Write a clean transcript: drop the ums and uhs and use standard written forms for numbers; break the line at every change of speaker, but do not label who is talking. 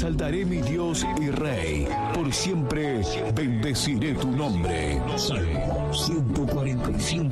exaltaré mi Dios y Rey, por siempre bendeciré tu nombre. Salmo 145.